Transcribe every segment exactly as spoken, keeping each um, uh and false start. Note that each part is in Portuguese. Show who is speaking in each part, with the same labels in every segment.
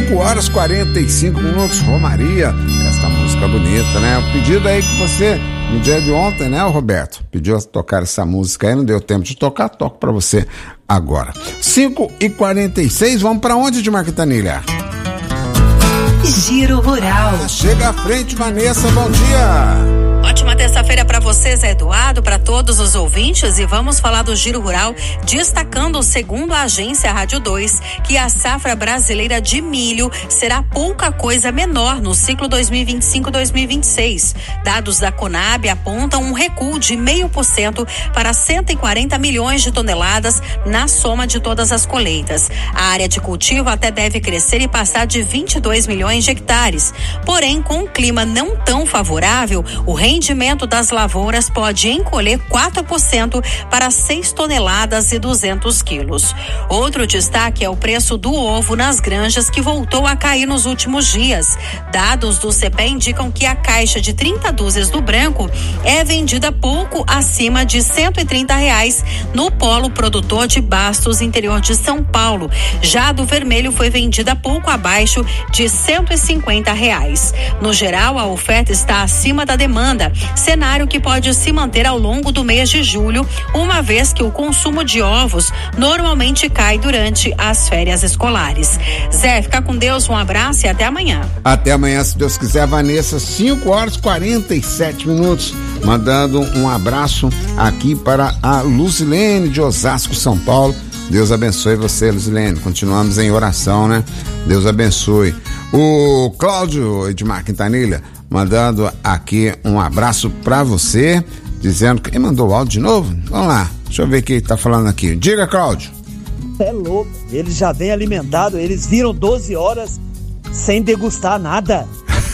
Speaker 1: cinco horas e quarenta e cinco minutos, Romaria, esta música bonita, né? O pedido aí que você, no dia de ontem, né, Roberto? Pediu a tocar essa música aí, não deu tempo de tocar, toco pra você agora. cinco e quarenta e seis, vamos pra onde, Edmar Quintanilha?
Speaker 2: Giro Rural.
Speaker 1: Chega à frente, Vanessa, bom dia.
Speaker 2: Ótima terça-feira para você, Zé Eduardo, para todos os ouvintes, e vamos falar do Giro Rural, destacando, segundo a agência Rádio dois, que a safra brasileira de milho será pouca coisa menor no ciclo dois mil e vinte e cinco dois mil e vinte e seis. Dados da Conab apontam um recuo de zero vírgula cinco por cento para cento e quarenta milhões de toneladas na soma de todas as colheitas. A área de cultivo até deve crescer e passar de vinte e dois milhões de hectares. Porém, com um clima não tão favorável, o rendimento das lavouras pode encolher quatro por cento para seis toneladas e duzentos quilos. Outro destaque é o preço do ovo nas granjas, que voltou a cair nos últimos dias. Dados do C P E indicam que a caixa de trinta dúzias do branco é vendida pouco acima de cento e trinta reais no polo produtor de Bastos, interior de São Paulo. Já a do vermelho foi vendida pouco abaixo de cento e cinquenta reais. No geral, a oferta está acima da demanda, cenário que pode se manter ao longo do mês de julho, uma vez que o consumo de ovos normalmente cai durante as férias escolares. Zé, fica com Deus, um abraço e até amanhã.
Speaker 1: Até amanhã, se Deus quiser, Vanessa, cinco horas e quarenta e sete minutos, mandando um abraço aqui para a Luzilene de Osasco, São Paulo. Deus abençoe você, Luzilene, continuamos em oração, né? Deus abençoe. O Cláudio Edmar Quintanilha mandando aqui um abraço pra você, dizendo que... Ele mandou o áudio de novo? Vamos lá, deixa eu ver quem tá falando aqui. Diga, Cláudio.
Speaker 3: É louco, eles já vêm alimentados, eles viram doze horas sem degustar nada.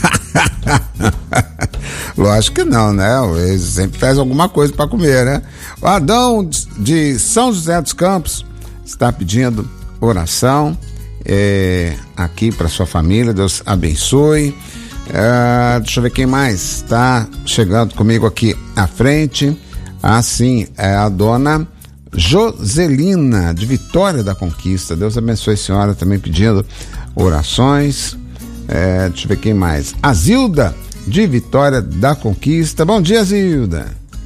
Speaker 1: Lógico que não, né? Eles sempre fazem alguma coisa pra comer, né? O Adão de São José dos Campos está pedindo oração é, aqui pra sua família, Deus abençoe. Uh, deixa eu ver quem mais está chegando comigo aqui à frente. Ah, sim, é a dona Joselina de Vitória da Conquista. Deus abençoe a senhora, também pedindo orações. É, deixa eu ver quem mais. A Zilda de Vitória da Conquista. Bom dia, Zilda.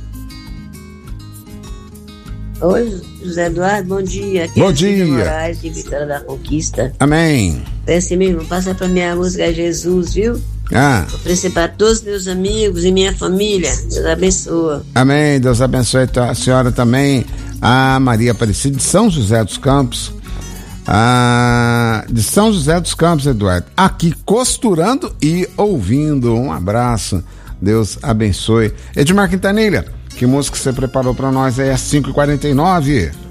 Speaker 4: Oi, José Eduardo, bom dia. Aqui
Speaker 1: bom
Speaker 4: é
Speaker 1: dia.
Speaker 4: Moraes de Vitória da Conquista.
Speaker 1: Amém.
Speaker 4: É assim mesmo, passa pra minha música Jesus, viu?
Speaker 1: Ah.
Speaker 4: Vou oferecer para todos os meus amigos e minha família. Deus abençoe.
Speaker 1: Amém. Deus abençoe a senhora também. A Maria Aparecida de São José dos Campos. Ah, de São José dos Campos, Eduardo. Aqui costurando e ouvindo. Um abraço. Deus abençoe. Edmar Quintanilha, que música você preparou para nós aí às cinco e quarenta e nove?